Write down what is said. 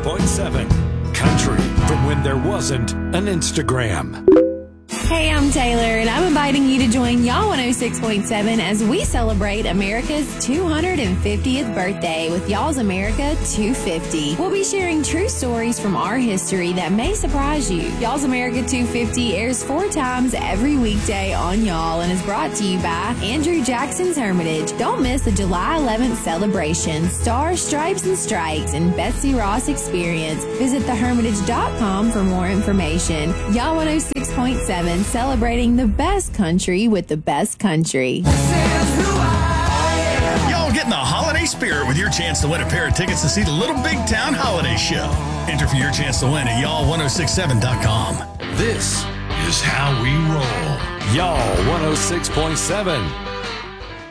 106.7. Country from when there wasn't an Instagram. Hey, I'm Taylor, and I'm inviting you to join Y'all 106.7 as we celebrate America's 250th birthday with Y'all's America 250. We'll be sharing true stories from our history that may surprise you. Y'all's America 250 airs 4 times every weekday on Y'all and is brought to you by Andrew Jackson's Hermitage. Don't miss the July 11th celebration, Stars, Stripes, and Strikes, and Betsy Ross experience. Visit thehermitage.com for more information. Y'all 106.7, celebrating the best country with the best country. Y'all get in the holiday spirit with your chance to win a pair of tickets to see the Little Big Town Holiday Show. Enter for your chance to win at y'all1067.com. This is how we roll. Y'all 106.7.